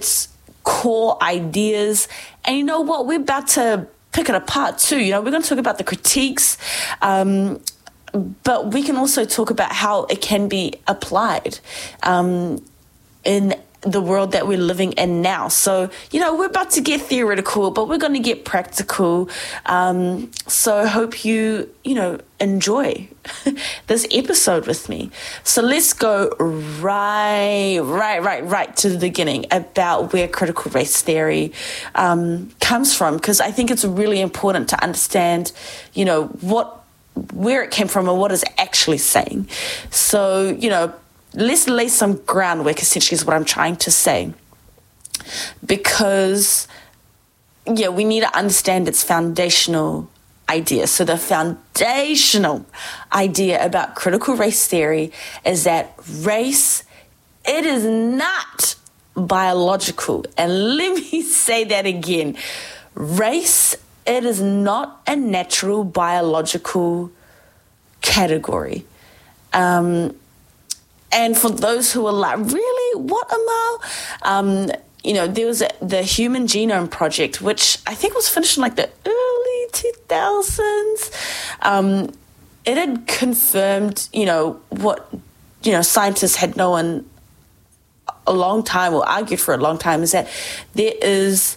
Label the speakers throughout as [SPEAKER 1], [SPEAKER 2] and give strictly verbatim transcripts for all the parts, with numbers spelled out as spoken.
[SPEAKER 1] its core ideas. And you know what? We're about to pick it apart too. You know, we're going to talk about the critiques, um, but we can also talk about how it can be applied um, in the world that we're living in now. So, you know, we're about to get theoretical, but we're going to get practical. Um, so I hope you, you know, enjoy this episode with me. So let's go right, right, right, right to the beginning about where critical race theory um, comes from, because I think it's really important to understand, you know, what, where it came from and what it's actually saying. So, you know, let's lay some groundwork, essentially, is what I'm trying to say. Because, yeah, we need to understand its foundational idea. So the foundational idea about critical race theory is that race, it is not biological. And let me say that again. Race, it is not a natural biological category. Um... And for those who are like, really, what, Amal? Um, you know, there was a, the Human Genome Project, which I think was finished in like the early two thousands. Um, it had confirmed, you know, what, you know, scientists had known a long time, or argued for a long time, is that there is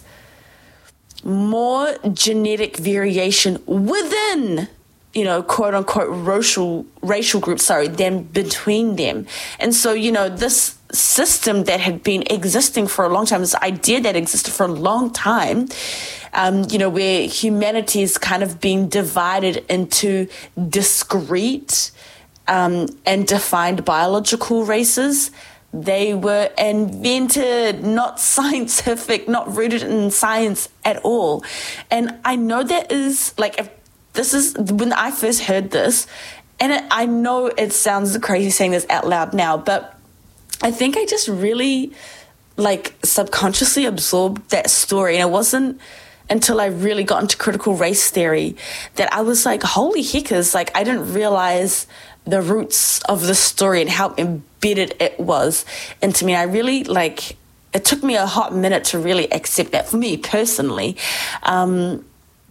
[SPEAKER 1] more genetic variation within, you know, quote unquote racial racial groups, sorry, than between them. And so, you know, this system that had been existing for a long time, this idea that existed for a long time, um, you know, where humanity is kind of being divided into discrete um, and defined biological races. They were invented, not scientific, not rooted in science at all. And I know that is like, if this is when I first heard this, and it, I know it sounds crazy saying this out loud now, but I think I just really like subconsciously absorbed that story. And it wasn't until I really got into critical race theory that I was like, holy heckers, like I didn't realize the roots of the story and how embedded it was into me. I really like, it took me a hot minute to really accept that for me personally. Um,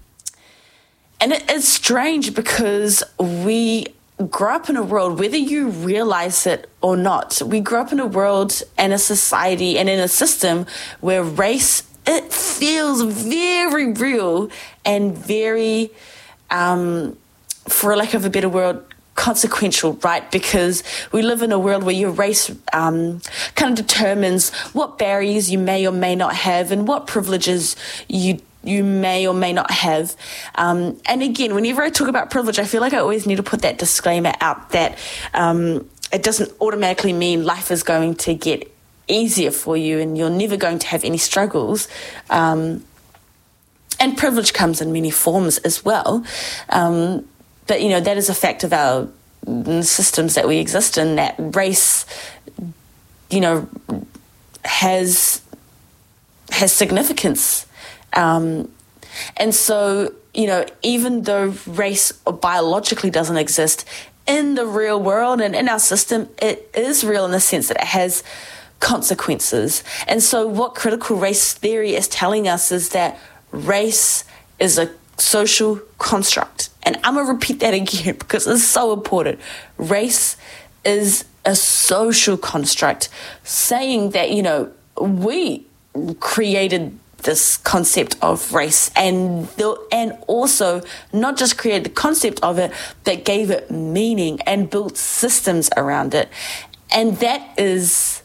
[SPEAKER 1] And it is strange because we grow up in a world, whether you realize it or not, we grow up in a world and a society and in a system where race, it feels very real and very, um, for lack of a better word, consequential, right? Because we live in a world where your race um, kind of determines what barriers you may or may not have and what privileges you you may or may not have. Um, and again, whenever I talk about privilege, I feel like I always need to put that disclaimer out that um, it doesn't automatically mean life is going to get easier for you and you're never going to have any struggles. Um, and privilege comes in many forms as well. Um, but, you know, that is a fact of our systems that we exist in, that race, you know, has has significance. Um, and so, you know, even though race biologically doesn't exist in the real world and in our system, it is real in the sense that it has consequences. And so what critical race theory is telling us is that race is a social construct. And I'm going to repeat that again because it's so important. Race is a social construct, saying that, you know, we created this concept of race and the, and also not just created the concept of it, but gave it meaning and built systems around it. And that is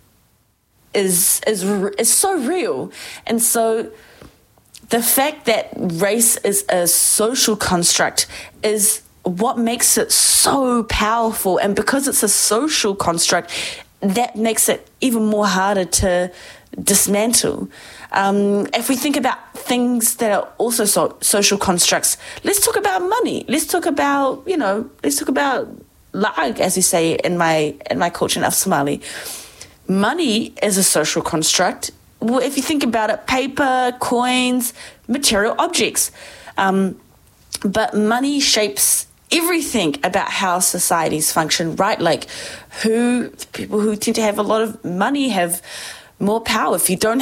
[SPEAKER 1] is is is so real. And so the fact that race is a social construct is what makes it so powerful. And because it's a social construct, that makes it even more harder to dismantle. Um, if we think about things that are also so, social constructs, let's talk about money. Let's talk about, you know, let's talk about lag, as you say in my in my culture in Somali. Money is a social construct. Well, if you think about it, paper, coins, material objects. Um, but money shapes everything about how societies function, right? Like who people who tend to have a lot of money have more power. If you don't